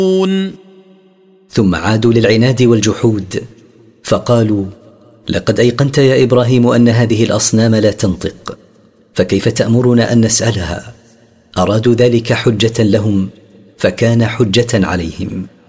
ثم عادوا للعناد والجحود فقالوا: لقد أيقنت يا إبراهيم أن هذه الأصنام لا تنطق، فكيف تأمرنا أن نسألها؟ أرادوا ذلك حجة لهم فكان حجة عليهم.